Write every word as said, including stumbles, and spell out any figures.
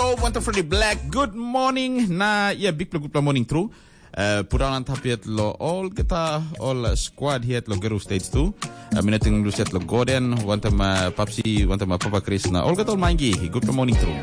Joe, want Freddie Black. Good morning. Na, yeah, big good morning through. Uh, Puranan tapiet lo all kita all squad here at lo Guru Stage two. Uh, minating luset lo Gordon, want ma Papsi, want ma Papa Chris na all kita all mangi. Good morning through.